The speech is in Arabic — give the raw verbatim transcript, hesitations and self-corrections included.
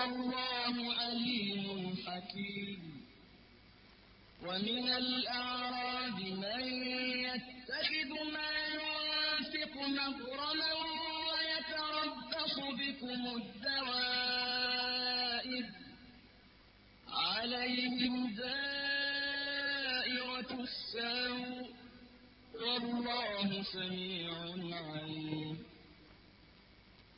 والله عليم حكيم. ومن الأعراب من يتخذ ما ينفق مغرما ويتربص بكم الدوائر عليهم دائرة السوء والله سميع عليم.